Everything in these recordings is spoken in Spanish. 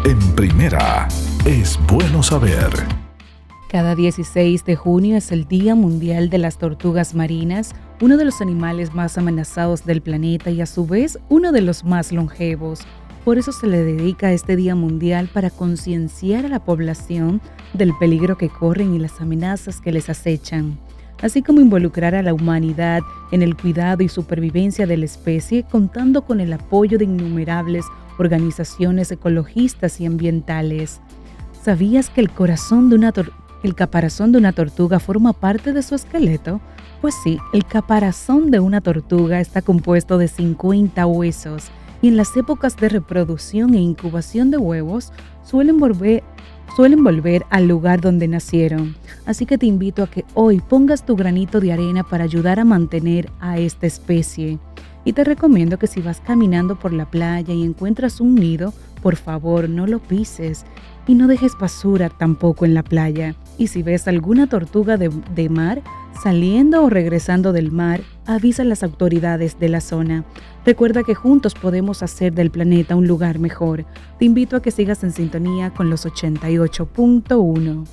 En Primera, es bueno saber. Cada 16 de junio es el Día Mundial de las Tortugas Marinas, uno de los animales más amenazados del planeta y a su vez uno de los más longevos. Por eso se le dedica este Día Mundial para concienciar a la población del peligro que corren y las amenazas que les acechan, así como involucrar a la humanidad en el cuidado y supervivencia de la especie, contando con el apoyo de innumerables organizaciones ecologistas y ambientales. ¿Sabías que el caparazón de una tortuga forma parte de su esqueleto? Pues sí, el caparazón de una tortuga está compuesto de 50 huesos y en las épocas de reproducción e incubación de huevos suelen volver al lugar donde nacieron. Así que te invito a que hoy pongas tu granito de arena para ayudar a mantener a esta especie. Y te recomiendo que si vas caminando por la playa y encuentras un nido, por favor no lo pises y no dejes basura tampoco en la playa. Y si ves alguna tortuga de mar saliendo o regresando del mar, avisa a las autoridades de la zona. Recuerda que juntos podemos hacer del planeta un lugar mejor. Te invito a que sigas en sintonía con los 88.1.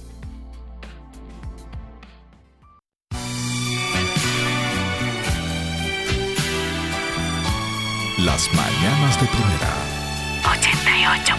Las mañanas de Primera. 88.1.